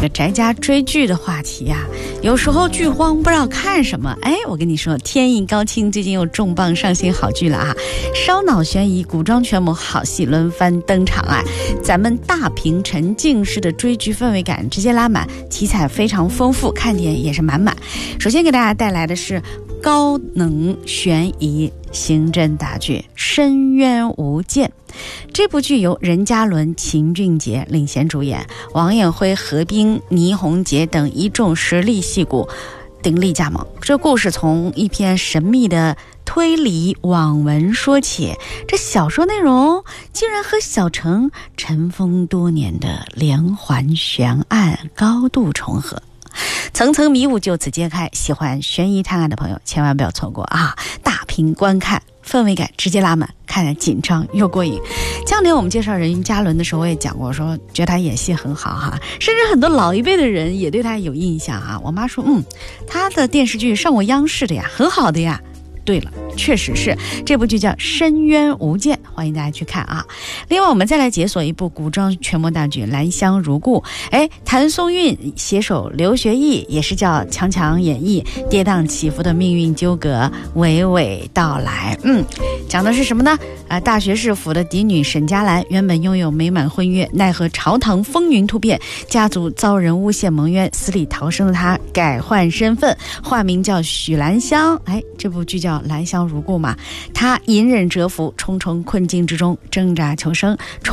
宅家追剧的话题啊，有时候剧荒不知道看什么。我跟你说，天意高清最近又重磅上新好剧了啊！烧脑悬疑、古装权谋好戏轮番登场啊！咱们大屏沉浸式的追剧氛围感直接拉满，题材非常丰富，看点也是满满。首先给大家带来的是高能悬疑刑侦大剧《深渊无间》。这部剧由任嘉伦、秦俊杰领衔主演，王艳辉、何冰、倪虹洁等一众实力戏骨鼎力加盟。这故事从一篇神秘的推理网文说起，这小说内容竟然和小城尘封多年的连环悬案高度重合，层层迷雾就此揭开。喜欢悬疑探案的朋友千万不要错过啊！大屏观看，氛围感直接拉满，看着紧张又过瘾。前两天我们介绍任嘉伦的时候，我也讲过，说觉得他演戏很好哈，甚至很多老一辈的人也对他有印象啊。我妈说，他的电视剧上过央视的呀，很好的呀。对了，确实是，这部剧叫《深渊无间》，欢迎大家去看啊。另外我们再来解锁一部古装权谋大剧《兰香如故》。谭松韵携手刘学义，也是叫强强演绎跌宕起伏的命运纠葛娓娓道来。讲的是什么呢？大学士府的嫡女沈佳兰原本拥有美满婚约，奈何朝堂风云突变，家族遭人诬陷蒙冤，死里逃生的她改换身份，化名叫许兰香。这部剧叫《兰香如故》嘛，她隐忍蛰伏，重重困境之中挣扎求生，